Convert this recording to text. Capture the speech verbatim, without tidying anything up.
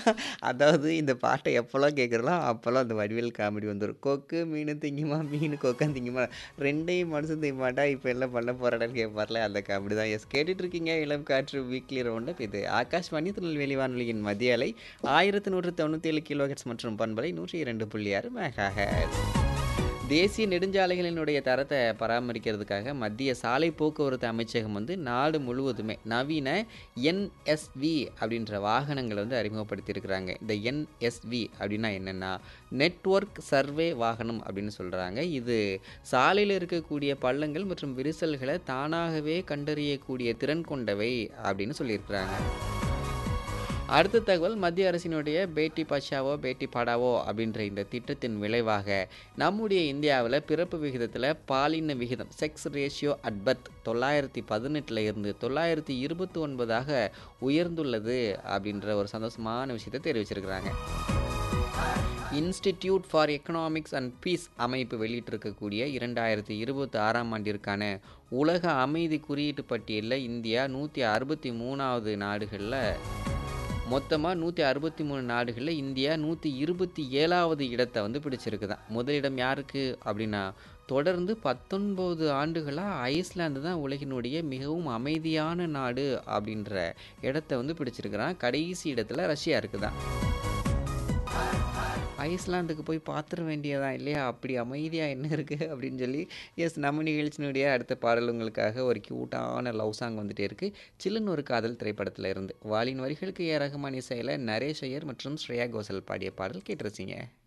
அதாவது இந்த பாட்ட எப்போலாம் கேட்குறனோ, அப்போலாம் அந்த வடிவேல் காமெடி வந்துரும். கொக்கு மீனு திங்குமா, மீனு கொக்க திங்குமா, ரெண்டையும் மனுஷன் திங்க மாட்டா, இப்ப என்ன பண்ண போறாடான்னு கேட்பார்ல, அந்த காமெடி தான். எஸ் கேட்டுட்டு இருக்கீங்க இளம் காற்று வீக்லி ரவுண்டப். இது ஆகாஷ்வாணி திருநெல்வேலி வானொலியின் மதிய அலை ஆயிரத்து நூற்று தொண்ணூற்றி ஏழு கிலோஹெர்ட்ஸ் மற்றும் பண்பலை நூற்று இரண்டு புள்ளி ஆறு மெகாஹெர்ட்ஸ். தேசிய நெடுஞ்சாலைகளினுடைய தரத்தை பராமரிக்கிறதுக்காக மத்திய சாலை போக்குவரத்து அமைச்சகம் வந்து நாடு முழுவதுமே நவீன என்எஸ்வி அப்படின்ற வாகனங்களை வந்து அறிமுகப்படுத்தியிருக்கிறாங்க. இந்த என்எஸ்வி அப்படின்னா என்னென்னா நெட்வொர்க் சர்வே வாகனம் அப்படின்னு சொல்கிறாங்க. இது சாலையில் இருக்கக்கூடிய பள்ளங்கள் மற்றும் விரிசல்களை தானாகவே கண்டறியக்கூடிய திறன் கொண்டவை அப்படின்னு சொல்லியிருக்கிறாங்க. அடுத்த தகவல், மத்திய அரசினுடைய பேட்டி பச்சாவோ பேட்டி படாவோ அப்படின்ற இந்த திட்டத்தின் விளைவாக நம்முடைய இந்தியாவில் பிறப்பு விகிதத்தில் பாலின விகிதம் செக்ஸ் ரேஷியோ அட் பர்த் தொள்ளாயிரத்தி பதினெட்டில் இருந்து தொள்ளாயிரத்தி இருபத்தி ஒன்பதாக உயர்ந்துள்ளது அப்படின்ற ஒரு சந்தோஷமான விஷயத்தை தெரிவிச்சிருக்கிறாங்க. Institute for economics and peace அமைப்பு வெளியிட்டிருக்கக்கூடிய இரண்டாயிரத்தி இருபத்தி ஆறாம் ஆண்டிற்கான உலக அமைதி குறியீட்டு பட்டியலில் இந்தியா நூற்றி அறுபத்தி மூணாவது நாடுகளில் மொத்தமாக நூற்றி அறுபத்தி மூணு நாடுகளில் இந்தியா நூற்றி இருபத்தி ஏழாவது இடத்தை வந்து பிடிச்சிருக்குதான். முதலிடம் யாருக்கு அப்படின்னா, தொடர்ந்து பத்தொன்பது ஆண்டுகளாக ஐஸ்லாந்து தான் உலகினுடைய மிகவும் அமைதியான நாடு அப்படின்ற இடத்தை வந்து பிடிச்சிருக்கிறான். கடைசி இடத்துல ரஷ்யா இருக்குதான். ஐஸ்லாந்துக்கு போய் பார்த்துட வேண்டியதான் இல்லையா, அப்படி அமைதியாக என்ன இருக்குது அப்படின்னு சொல்லி. எஸ் நம்ம நிகழ்ச்சியினுடைய அடுத்த பாடல் உங்களுக்காக ஒரு க்யூட்டான லவ் சாங் வந்துட்டே இருக்குது. சில்லுன்னு ஒரு காதல் திரைப்படத்தில் இருந்து வாலின் வரிகளுக்கு ஏ ரஹ்மான் இசையில் நரேஷ் ஐயர் மற்றும் ஸ்ரேயா கோஷல் பாடிய பாடல் கேட்டுருச்சிங்க.